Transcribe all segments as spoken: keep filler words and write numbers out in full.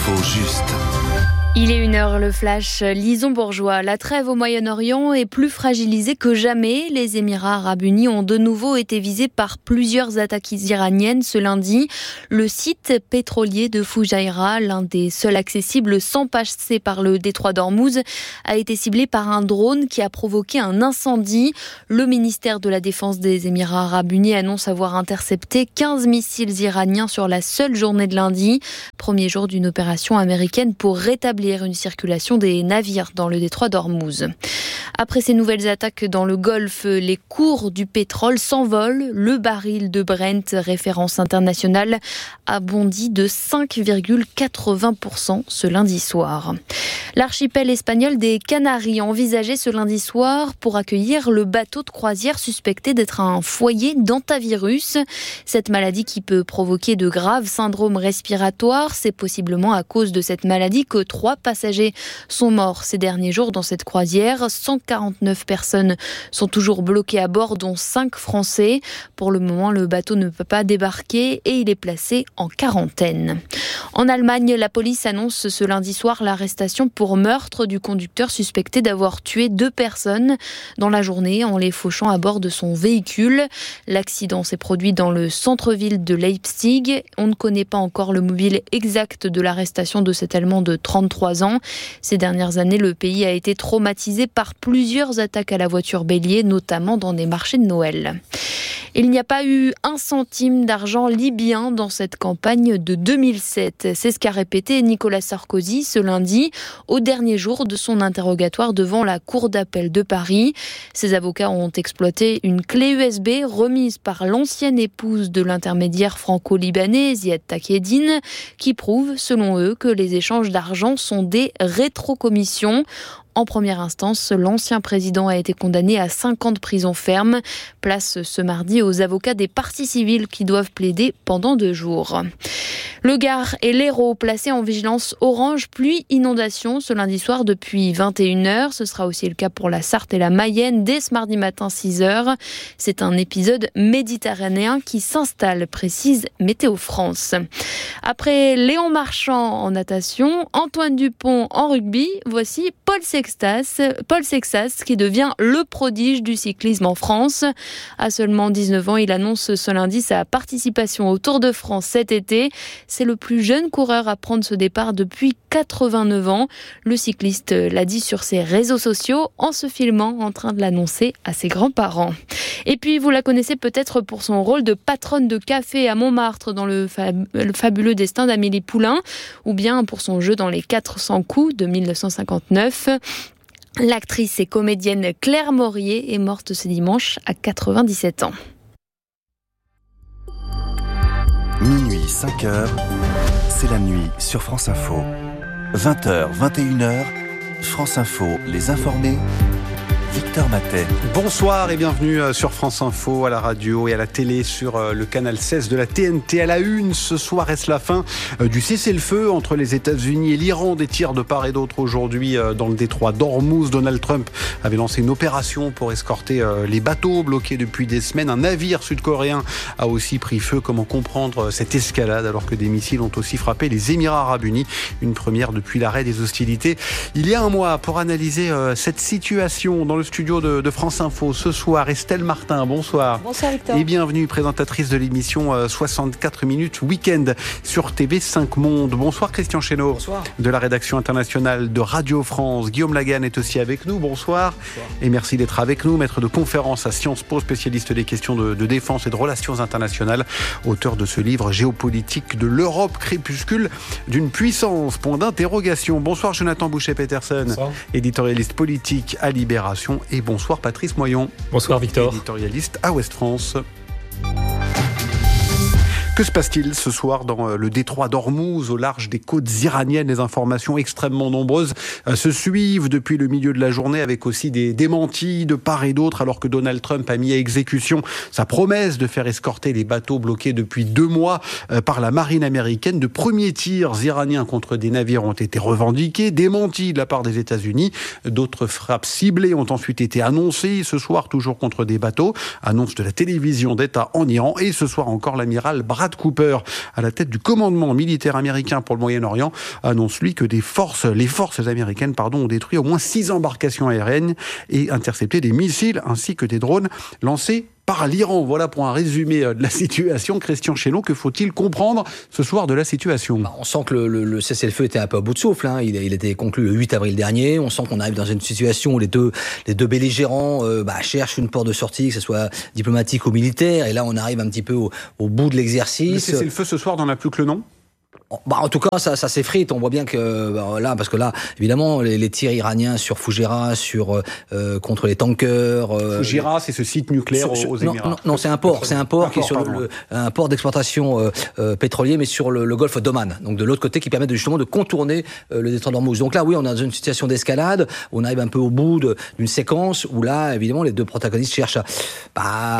L'info juste. Il est une heure, le flash. Lison Bourgeois. La trêve au Moyen-Orient est plus fragilisée que jamais. Les Émirats arabes unis ont de nouveau été visés par plusieurs attaques iraniennes ce lundi. Le site pétrolier de Fujairah, l'un des seuls accessibles sans passer par le détroit d'Ormuz, a été ciblé par un drone qui a provoqué un incendie. Le ministère de la Défense des Émirats arabes unis annonce avoir intercepté quinze missiles iraniens sur la seule journée de lundi. Premier jour d'une opération américaine pour rétablir une circulation des navires dans le détroit d'Ormuz. Après ces nouvelles attaques dans le Golfe, les cours du pétrole s'envolent. Le baril de Brent, référence internationale, a bondi de cinq virgule quatre-vingts pour cent ce lundi soir. L'archipel espagnol des Canaries envisageait ce lundi soir pour accueillir le bateau de croisière suspecté d'être un foyer d'hantavirus. Cette maladie qui peut provoquer de graves syndromes respiratoires, c'est possiblement à cause de cette maladie que trois passagers sont morts ces derniers jours dans cette croisière. cent quarante-neuf personnes sont toujours bloquées à bord, dont cinq Français. Pour le moment, le bateau ne peut pas débarquer et il est placé en quarantaine. En Allemagne, la police annonce ce lundi soir l'arrestation pour meurtre du conducteur suspecté d'avoir tué deux personnes dans la journée en les fauchant à bord de son véhicule. L'accident s'est produit dans le centre-ville de Leipzig. On ne connaît pas encore le mobile exact de l'arrestation de cet Allemand de trente-trois ans. Ces dernières années, le pays a été traumatisé par plusieurs attaques à la voiture bélier, notamment dans des marchés de Noël. Il n'y a pas eu un centime d'argent libyen dans cette campagne de deux mille sept. C'est ce qu'a répété Nicolas Sarkozy ce lundi, au dernier jour de son interrogatoire devant la Cour d'appel de Paris. Ses avocats ont exploité une clé U S B remise par l'ancienne épouse de l'intermédiaire franco-libanais, Ziad Takedine, qui prouve, selon eux, que les échanges d'argent sont des rétrocommissions. En première instance, l'ancien président a été condamné à cinq ans de prison ferme. Place ce mardi aux avocats des parties civiles qui doivent plaider pendant deux jours. Le Gard et l'Hérault placés en vigilance orange pluie inondation ce lundi soir depuis vingt et une heures. Ce sera aussi le cas pour la Sarthe et la Mayenne dès ce mardi matin six heures. C'est un épisode méditerranéen qui s'installe, précise Météo France. Après Léon Marchand en natation, Antoine Dupont en rugby, voici Paul Sextas, Paul Sextas qui devient le prodige du cyclisme en France. À seulement dix-neuf ans, il annonce ce lundi sa participation au Tour de France cet été. C'est le plus jeune coureur à prendre ce départ depuis quatre-vingt-neuf ans. Le cycliste l'a dit sur ses réseaux sociaux en se filmant en train de l'annoncer à ses grands-parents. Et puis, vous la connaissez peut-être pour son rôle de patronne de café à Montmartre dans le, fab- le fabuleux destin d'Amélie Poulain, ou bien pour son jeu dans Les quatre cents coups de dix-neuf cent cinquante-neuf. L'actrice et comédienne Claire Maurier est morte ce dimanche à quatre-vingt-dix-sept ans. Minuit, cinq heures, c'est la nuit sur France Info. vingt heures, vingt et une heures, France Info, les informés. Victor Matet. Bonsoir et bienvenue sur France Info, à la radio et à la télé, sur le canal seize de la T N T. À la une, ce soir, est-ce la fin du cessez-le-feu entre les États-Unis et l'Iran? Des tirs de part et d'autre aujourd'hui dans le détroit d'Ormuz. Donald Trump avait lancé une opération pour escorter les bateaux bloqués depuis des semaines. Un navire sud-coréen a aussi pris feu. Comment comprendre cette escalade alors que des missiles ont aussi frappé les Émirats arabes unis? Une première depuis l'arrêt des hostilités il y a un mois. Pour analyser cette situation dans le studio de, de France Info ce soir, Estelle Martin, bonsoir. Bonsoir Victor. Et bienvenue, présentatrice de l'émission euh, soixante-quatre minutes Week-end sur T V cinq Monde. Bonsoir Christian Chesneau. Bonsoir. De la rédaction internationale de Radio France. Guillaume Lagan est aussi avec nous, bonsoir. Bonsoir. Et merci d'être avec nous, maître de conférence à Sciences Po, spécialiste des questions de, de défense et de relations internationales, auteur de ce livre Géopolitique de l'Europe, crépuscule d'une puissance, point d'interrogation. Bonsoir Jonathan Boucher-Peterson, bonsoir. Éditorialiste politique à Libération. Et bonsoir Patrice Moyon. Bonsoir Victor. Éditorialiste à Ouest France. Que se passe-t-il ce soir dans le détroit d'Ormuz, au large des côtes iraniennes? Les informations extrêmement nombreuses se suivent depuis le milieu de la journée, avec aussi des démentis de part et d'autre, alors que Donald Trump a mis à exécution sa promesse de faire escorter les bateaux bloqués depuis deux mois par la marine américaine. De premiers tirs iraniens contre des navires ont été revendiqués, démentis de la part des États-Unis. D'autres frappes ciblées ont ensuite été annoncées ce soir, toujours contre des bateaux. Annonce de la télévision d'État en Iran. Et ce soir encore, l'amiral Bragg Brad Cooper, à la tête du commandement militaire américain pour le Moyen-Orient, annonce lui que des forces, les forces américaines pardon, ont détruit au moins six embarcations aériennes et intercepté des missiles ainsi que des drones lancés par l'Iran. Voilà pour un résumé de la situation. Christian Chéneau, que faut-il comprendre ce soir de la situation ? Bah, on sent que le, le, le cessez-le-feu était un peu à bout de souffle. Hein. Il, il a été conclu le huit avril dernier. On sent qu'on arrive dans une situation où les deux, les deux belligérants euh, bah, cherchent une porte de sortie, que ce soit diplomatique ou militaire. Et là, on arrive un petit peu au, au bout de l'exercice. Le cessez-le-feu ce soir n'en a plus que le nom ? Bah, en tout cas, ça, ça s'effrite. On voit bien que bah, là, parce que là, évidemment, les, les tirs iraniens sur Foujaira, sur euh, contre les tankers. Euh, Foujaira, c'est ce site nucléaire sur, sur, aux Émirats. Non, non, non, c'est un port, c'est un port qui est sur le, le, un port d'exploitation euh, euh, pétrolier, mais sur le, le golfe d'Oman. Donc de l'autre côté, qui permet de, justement de contourner euh, le détroit d'Ormuz. Donc là, oui, on est dans une situation d'escalade. On arrive un peu au bout de, d'une séquence où là, évidemment, les deux protagonistes cherchent à, bah,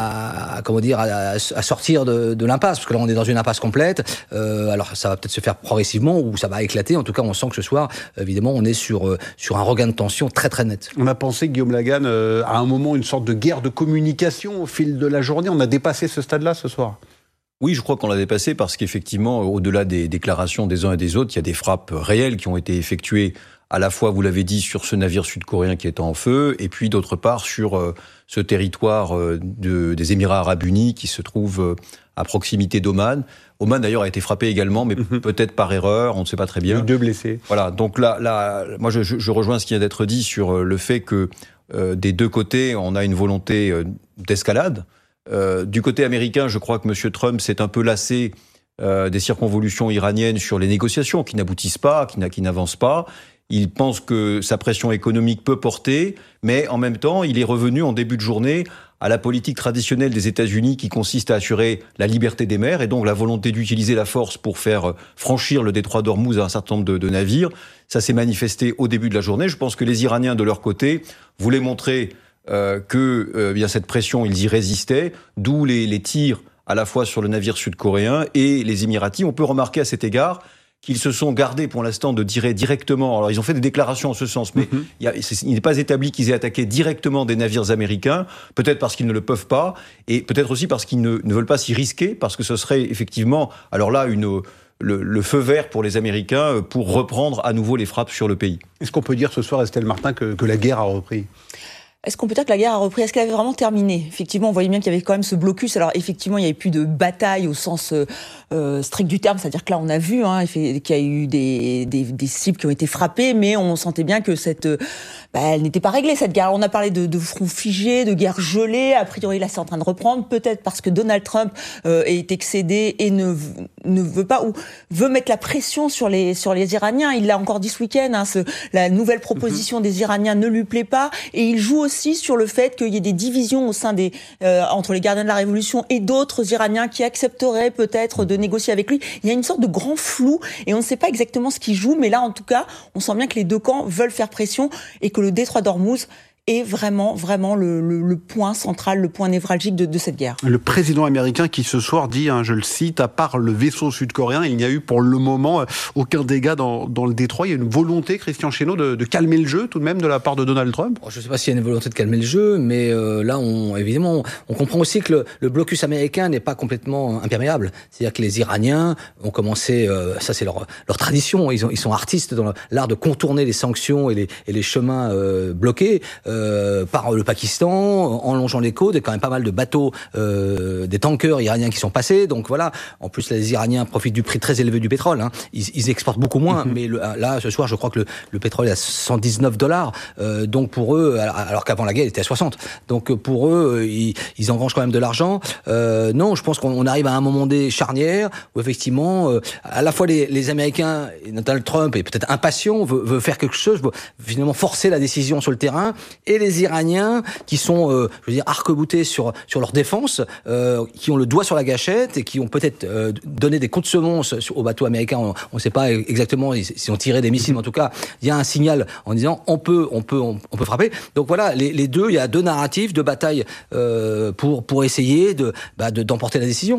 à comment dire, à, à sortir de, de l'impasse, parce que là, on est dans une impasse complète. Euh, alors, ça va peut-être se faire progressivement ou ça va éclater. En tout cas, on sent que ce soir, évidemment, on est sur, euh, sur un regain de tension très très net. On a pensé, Guillaume Lagan, euh, à un moment, une sorte de guerre de communication au fil de la journée. On a dépassé ce stade-là ce soir. Oui, je crois qu'on l'a dépassé parce qu'effectivement, au-delà des déclarations des uns et des autres, il y a des frappes réelles qui ont été effectuées à la fois, vous l'avez dit, sur ce navire sud-coréen qui est en feu, et puis d'autre part sur euh, ce territoire euh, de, des Émirats Arabes Unis qui se trouve euh, à proximité d'Oman. Oman d'ailleurs a été frappé également, mais mm-hmm. peut-être par erreur, on ne sait pas très bien. Il y a eu deux blessés. Voilà, donc là, là moi je, je rejoins ce qui vient d'être dit sur le fait que euh, des deux côtés, on a une volonté euh, d'escalade. Euh, du côté américain, je crois que M. Trump s'est un peu lassé euh, des circonvolutions iraniennes sur les négociations qui n'aboutissent pas, qui, qui n'avancent pas. Il pense que sa pression économique peut porter, mais en même temps, il est revenu en début de journée à la politique traditionnelle des États-Unis qui consiste à assurer la liberté des mers et donc la volonté d'utiliser la force pour faire franchir le détroit d'Ormuz à un certain nombre de, de navires. Ça s'est manifesté au début de la journée. Je pense que les Iraniens, de leur côté, voulaient montrer euh, que euh, bien cette pression, ils y résistaient, d'où les, les tirs à la fois sur le navire sud-coréen et les Émiratis. On peut remarquer à cet égard qu'ils se sont gardés pour l'instant de tirer directement. Alors ils ont fait des déclarations en ce sens, mais mm-hmm. il, y a, il n'est pas établi qu'ils aient attaqué directement des navires américains, peut-être parce qu'ils ne le peuvent pas, et peut-être aussi parce qu'ils ne, ne veulent pas s'y risquer, parce que ce serait effectivement, alors là, une, le, le feu vert pour les Américains pour reprendre à nouveau les frappes sur le pays. Est-ce qu'on peut dire ce soir, Estelle Martin, que, que la guerre a repris ? Est-ce qu'on peut dire que la guerre a repris ? Est-ce qu'elle avait vraiment terminé ? Effectivement, on voyait bien qu'il y avait quand même ce blocus. Alors effectivement, il n'y avait plus de bataille au sens euh, strict du terme, c'est-à-dire que là, on a vu hein, qu'il y a eu des, des, des cibles qui ont été frappées, mais on sentait bien que cette, bah, elle n'était pas réglée cette guerre. On a parlé de, de front figé, de guerre gelée. A priori, là, c'est en train de reprendre, peut-être parce que Donald Trump euh, est excédé et ne ne veut pas ou veut mettre la pression sur les sur les Iraniens. Il l'a encore dit ce week-end. Hein, ce, la nouvelle proposition mm-hmm. des Iraniens ne lui plaît pas, et il joue aussi aussi sur le fait qu'il y ait des divisions au sein des euh, entre les gardiens de la Révolution et d'autres Iraniens qui accepteraient peut-être de négocier avec lui. Il y a une sorte de grand flou et on ne sait pas exactement ce qui joue, mais là en tout cas, on sent bien que les deux camps veulent faire pression et que le détroit d'Ormuz est vraiment, vraiment le, le, le point central, le point névralgique de, de cette guerre. Le président américain qui ce soir dit, hein, je le cite, à part le vaisseau sud-coréen, il n'y a eu pour le moment aucun dégât dans, dans le détroit. Il y a une volonté, Christian Chéneau, de, de calmer le jeu tout de même de la part de Donald Trump. Je ne sais pas s'il y a une volonté de calmer le jeu, mais euh, là, on, évidemment, on comprend aussi que le, le blocus américain n'est pas complètement imperméable. C'est-à-dire que les Iraniens ont commencé, euh, ça c'est leur, leur tradition, ils, ont, ils sont artistes dans l'art de contourner les sanctions et les, et les chemins euh, bloqués. Euh, par le Pakistan, en longeant les côtes, il y a quand même pas mal de bateaux, euh, des tankers iraniens qui sont passés. Donc voilà, en plus les Iraniens profitent du prix très élevé du pétrole. Hein. Ils, ils exportent beaucoup moins, mm-hmm. mais le, là ce soir, je crois que le, le pétrole est à cent dix-neuf dollars. Euh, donc pour eux, alors qu'avant la guerre, il était à soixante. Donc pour eux, ils, ils engrangent quand même de l'argent. Euh, non, je pense qu'on arrive à un moment des charnières où effectivement, euh, à la fois les, les Américains, et Donald Trump est peut-être impatient, veut, veut faire quelque chose, veut finalement forcer la décision sur le terrain, et les Iraniens qui sont, euh, je veux dire, arc-boutés sur sur leur défense, euh, qui ont le doigt sur la gâchette et qui ont peut-être euh, donné des coups de semonce aux bateaux américains. On ne sait pas exactement si on tirait des missiles, mais en tout cas, il y a un signal en disant on peut, on peut, on, on peut frapper. Donc voilà, les, les deux, il y a deux narratifs, deux batailles euh, pour pour essayer de, bah, de d'emporter la décision.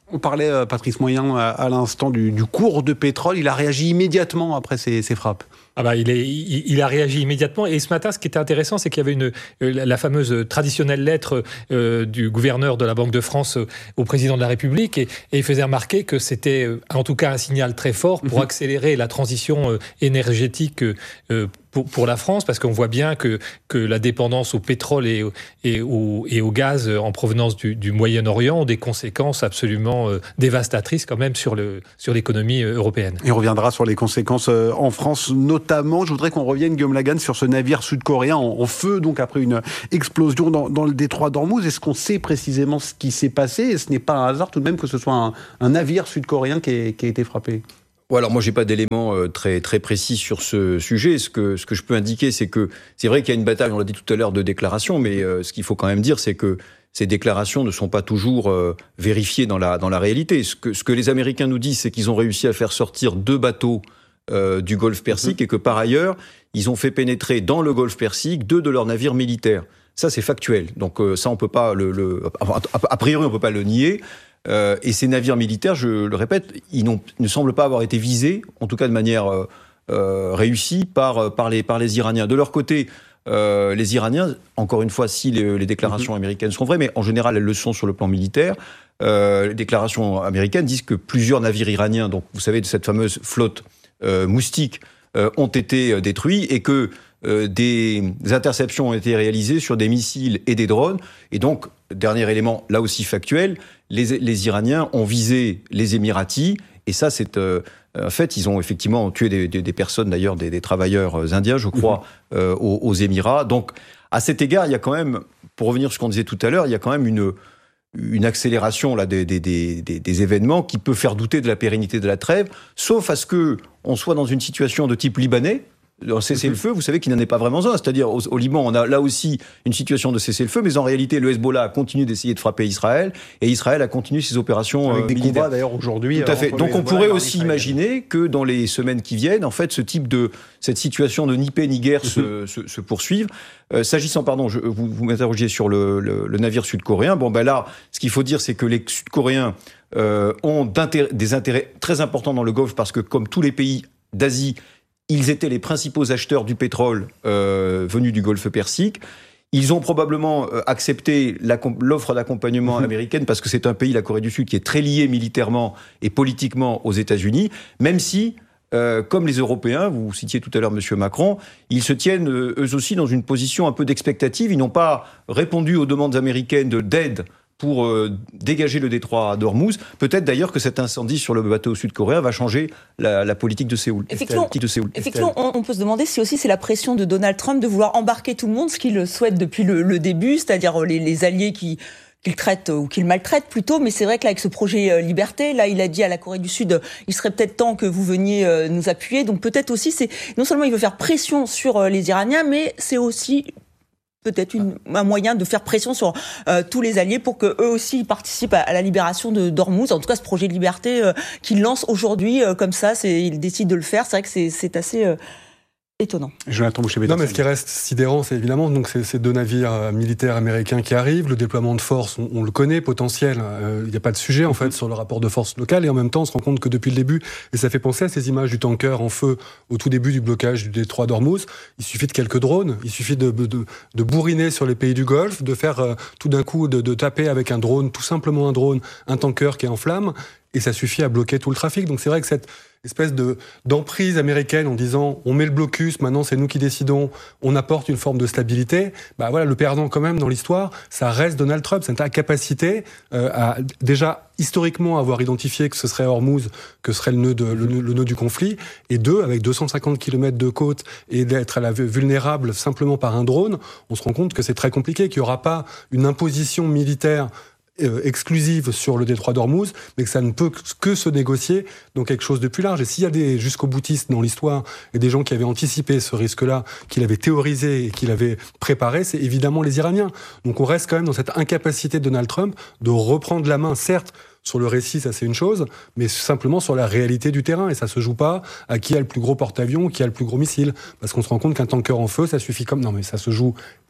On parlait, euh, Patrice Moyen, à, à l'instant du, du cours de pétrole. Il a réagi immédiatement après ces, ces frappes. Ah bah, il, est, il, il a réagi immédiatement. Et ce matin, ce qui était intéressant, c'est qu'il y avait une, la fameuse traditionnelle lettre euh, du gouverneur de la Banque de France euh, au président de la République. Et, et il faisait remarquer que c'était euh, en tout cas un signal très fort pour mmh. accélérer la transition euh, énergétique euh, pour, pour la France, parce qu'on voit bien que, que la dépendance au pétrole et, et, au, et au gaz en provenance du, du Moyen-Orient ont des conséquences absolument euh, dévastatrices quand même sur, le, sur l'économie européenne. Et on reviendra sur les conséquences euh, en France, notamment. Je voudrais qu'on revienne, Guillaume Lagan, sur ce navire sud-coréen en, en feu, donc après une explosion dans, dans le détroit d'Ormuz. Est-ce qu'on sait précisément ce qui s'est passé ? Et ce n'est pas un hasard tout de même que ce soit un, un navire sud-coréen qui, est, qui a été frappé ? Ouais, alors moi j'ai pas d'éléments euh, très très précis sur ce sujet. Ce que ce que je peux indiquer, c'est que c'est vrai qu'il y a une bataille, on l'a dit tout à l'heure, de déclarations, mais euh, ce qu'il faut quand même dire, c'est que ces déclarations ne sont pas toujours euh, vérifiées dans la dans la réalité. Ce que ce que les Américains nous disent, c'est qu'ils ont réussi à faire sortir deux bateaux euh, du Golfe Persique mmh. et que par ailleurs ils ont fait pénétrer dans le Golfe Persique deux de leurs navires militaires. Ça c'est factuel. Donc euh, ça on peut pas le, le a, a priori on peut pas le nier. Euh, et ces navires militaires, je le répète, ils, n'ont, ils ne semblent pas avoir été visés, en tout cas de manière euh, euh, réussie, par, par, les, par les Iraniens. De leur côté, euh, les Iraniens, encore une fois, si les, les déclarations mmh. américaines sont vraies, mais en général, elles le sont sur le plan militaire, euh, les déclarations américaines disent que plusieurs navires iraniens, donc vous savez, de cette fameuse flotte euh, moustique, euh, ont été détruits et que euh, des interceptions ont été réalisées sur des missiles et des drones. Et donc, dernier élément, là aussi factuel, les, les Iraniens ont visé les Émiratis, et ça, c'est euh, un fait. Ils ont effectivement tué des, des, des personnes, d'ailleurs, des, des travailleurs indiens, je crois, mmh. euh, aux, aux Émirats. Donc, à cet égard, il y a quand même, pour revenir sur ce qu'on disait tout à l'heure, il y a quand même une, une accélération là, des, des, des, des, des événements qui peut faire douter de la pérennité de la trêve, sauf à ce qu'on soit dans une situation de type libanais, un cessez-le-feu, vous savez qu'il n'en est pas vraiment un. C'est-à-dire, au, au Liban, on a là aussi une situation de cessez-le-feu, mais en réalité, le Hezbollah a continué d'essayer de frapper Israël, et Israël a continué ses opérations avec euh, des militaires. combats, d'ailleurs, aujourd'hui. Tout à fait. Donc, on pourrait aussi imaginer que dans les semaines qui viennent, en fait, ce type de, cette situation de ni paix ni guerre se, se, se poursuive. Euh, s'agissant, pardon, je, vous, vous m'interrogiez sur le, le, le navire sud-coréen. Bon, ben là, ce qu'il faut dire, c'est que les Sud-Coréens euh, ont des intérêts très importants dans le Golfe, parce que, comme tous les pays d'Asie, ils étaient les principaux acheteurs du pétrole euh, venus du Golfe Persique. Ils ont probablement euh, accepté la, l'offre d'accompagnement mmh. américaine, parce que c'est un pays, la Corée du Sud, qui est très lié militairement et politiquement aux États-Unis, même si, euh, comme les Européens, vous citiez tout à l'heure M. Macron, ils se tiennent euh, eux aussi dans une position un peu d'expectative. Ils n'ont pas répondu aux demandes américaines de, d'aide pour euh, dégager le détroit d'Ormuz. Peut-être d'ailleurs que cet incendie sur le bateau sud-coréen va changer la, la politique de Séoul. Effectivement, de Séoul. effectivement on, on peut se demander si aussi c'est la pression de Donald Trump de vouloir embarquer tout le monde, ce qu'il souhaite depuis le, le début, c'est-à-dire les, les alliés qui qu'il traite ou qu'il maltraite plutôt, mais c'est vrai que là, avec ce projet euh, Liberté, là, il a dit à la Corée du Sud, euh, il serait peut-être temps que vous veniez euh, nous appuyer. Donc peut-être aussi, c'est non seulement il veut faire pression sur euh, les Iraniens, mais c'est aussi peut-être une, un moyen de faire pression sur euh, tous les alliés pour qu'eux aussi participent à, à la libération de d'Ormuz. En tout cas, ce projet de liberté euh, qu'il lance aujourd'hui, euh, comme ça, c'est, il décide de le faire. C'est vrai que c'est, c'est assez euh, étonnant. Jonathan Boucher-Bédard. Non, mais ce qui reste sidérant, c'est évidemment donc ces, ces deux navires euh, militaires américains qui arrivent. Le déploiement de force, on, on le connaît, potentiel. Il euh, n'y a pas de sujet en fait sur le rapport de force locale. Et en même temps, on se rend compte que depuis le début, et ça fait penser à ces images du tanker en feu au tout début du blocage du détroit d'Ormuz. Il suffit de quelques drones. Il suffit de, de, de bourriner sur les pays du Golfe, de faire euh, tout d'un coup de, de taper avec un drone, tout simplement un drone, un tanker qui est en flammes. Et ça suffit à bloquer tout le trafic. Donc c'est vrai que cette espèce de, d'emprise américaine en disant on met le blocus, maintenant c'est nous qui décidons, on apporte une forme de stabilité, bah voilà, le perdant quand même dans l'histoire, ça reste Donald Trump. C'est ta capacité euh, à déjà historiquement avoir identifié que ce serait Hormuz, que serait le nœud, de, le, le nœud du conflit, et deux, avec deux cent cinquante kilomètres de côte et d'être à la vulnérable simplement par un drone, on se rend compte que c'est très compliqué, qu'il n'y aura pas une imposition militaire Euh, exclusive sur le détroit d'Ormuz, mais que ça ne peut que se négocier dans quelque chose de plus large. Et s'il y a des jusqu'au boutistes dans l'histoire et des gens qui avaient anticipé ce risque-là, qui l'avaient théorisé et qui l'avaient préparé, c'est évidemment les Iraniens. Donc on reste quand même dans cette incapacité de Donald Trump de reprendre la main, certes, sur le récit, ça c'est une chose, mais simplement sur la réalité du terrain. Et ça se joue pas à qui a le plus gros porte-avions, qui a le plus gros missile. Parce qu'on se rend compte qu'un tanker en feu, ça suffit comme... Non, mais ça se joue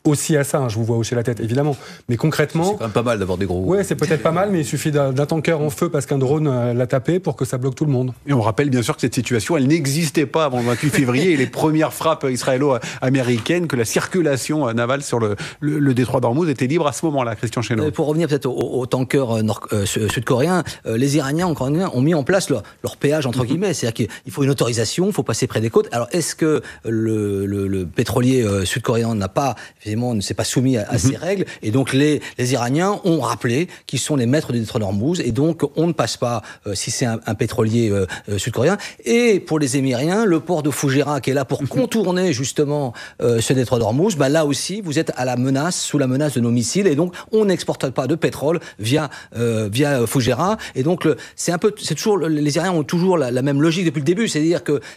aussi à ça, hein, je vous vois hocher la tête, évidemment. Mais concrètement... C'est quand même pas mal d'avoir des gros... Ouais, c'est peut-être pas mal, mais il suffit d'un, d'un tanker en feu parce qu'un drone euh, l'a tapé pour que ça bloque tout le monde. Et on rappelle bien sûr que cette situation, elle n'existait pas avant le vingt-huit février et les premières frappes israélo-américaines, que la circulation navale sur le, le, le détroit d'Ormuz était libre à ce moment-là, Christian Chesneau. Pour revenir peut-être aux, aux tankers nord, euh, sud-coréens, euh, les Iraniens, encore une fois, ont mis en place leur, leur péage, entre guillemets. C'est-à-dire qu'il faut une autorisation, il faut passer près des côtes. Alors, est-ce que le, le, le pétrolier euh, sud-coréen n'a pas, évidemment, ne s'est pas soumis à, à ces règles, et donc les, les Iraniens ont rappelé qu'ils sont les maîtres du détroit d'Ormuz, et donc on ne passe pas euh, si c'est un, un pétrolier euh, euh, sud-coréen. Et pour les Émiriens, le port de Fujairah, qui est là pour contourner justement euh, ce détroit d'Ormuz, bah là aussi vous êtes à la menace, sous la menace de nos missiles, et donc on n'exporte pas de pétrole via euh, via Fujairah. Et donc le, c'est un peu, c'est toujours les Iraniens ont toujours la, la même logique depuis le début, c'est-à-dire que